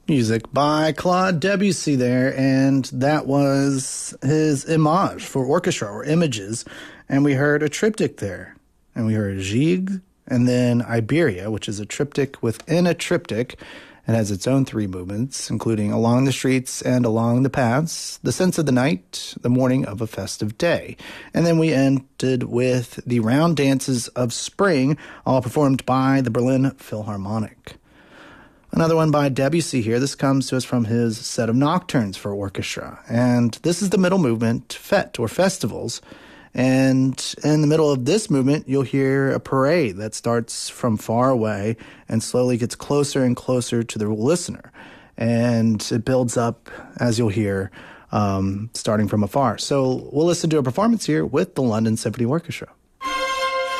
Music by Claude Debussy there, and that was his Image for orchestra, or Images, and we heard a triptych there, and we heard Gigue, and then Iberia, which is a triptych within a triptych. It has its own three movements, including Along the Streets and Along the Paths, The Sense of the Night, The Morning of a Festive Day. And then we ended with the Round Dances of Spring, all performed by the Berlin Philharmonic. Another one by Debussy here. This comes to us from his set of nocturnes for orchestra. And this is the middle movement, Fête, or Festivals. And in the middle of this movement, you'll hear a parade that starts from far away and slowly gets closer and closer to the listener. And it builds up, as you'll hear, starting from afar. So we'll listen to a performance here with the London Symphony Orchestra.